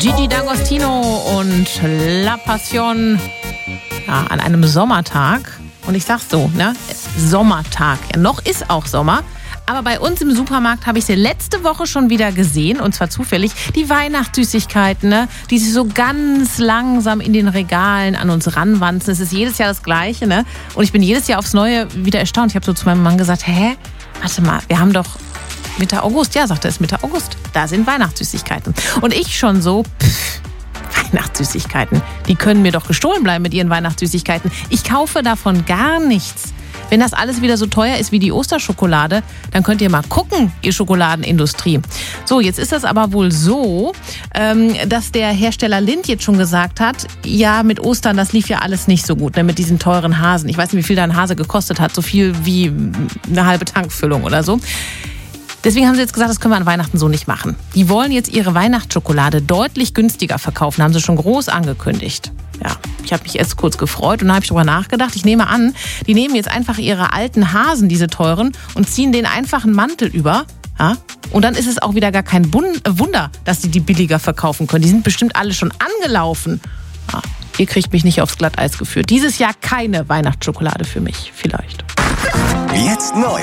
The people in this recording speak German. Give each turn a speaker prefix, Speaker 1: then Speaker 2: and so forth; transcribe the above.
Speaker 1: Gigi D'Agostino und La Passion an einem Sommertag. Und ich sag's so, ne? Sommertag. Ja, noch ist auch Sommer. Aber bei uns im Supermarkt habe ich sie letzte Woche schon wieder gesehen, und zwar zufällig, die Weihnachtssüßigkeiten, ne? Die sich so ganz langsam in den Regalen an uns ranwanzen. Es ist jedes Jahr das Gleiche, ne? Und ich bin jedes Jahr aufs Neue wieder erstaunt. Ich habe so zu meinem Mann gesagt, warte mal, wir haben doch Mitte August. Ja, sagt er, es ist Mitte August. Da sind Weihnachtssüßigkeiten. Und ich schon so, Weihnachtssüßigkeiten, die können mir doch gestohlen bleiben mit ihren Weihnachtssüßigkeiten. Ich kaufe davon gar nichts. Wenn das alles wieder so teuer ist wie die Osterschokolade, dann könnt ihr mal gucken, ihr Schokoladenindustrie. So, jetzt ist das aber wohl so, dass der Hersteller Lindt jetzt schon gesagt hat, ja, mit Ostern, das lief ja alles nicht so gut, ne, mit diesen teuren Hasen. Ich weiß nicht, wie viel da ein Hase gekostet hat, so viel wie eine halbe Tankfüllung oder so. Deswegen haben sie jetzt gesagt, das können wir an Weihnachten so nicht machen. Die wollen jetzt ihre Weihnachtsschokolade deutlich günstiger verkaufen, haben sie schon groß angekündigt. Ja, ich habe mich erst kurz gefreut und dann habe ich darüber nachgedacht. Ich nehme an, die nehmen jetzt einfach ihre alten Hasen, diese teuren, und ziehen den einfachen Mantel über. Ja? Und dann ist es auch wieder gar kein Wunder, dass die billiger verkaufen können. Die sind bestimmt alle schon angelaufen. Ja, ihr kriegt mich nicht aufs Glatteis geführt. Dieses Jahr keine Weihnachtsschokolade für mich, vielleicht.
Speaker 2: Jetzt neu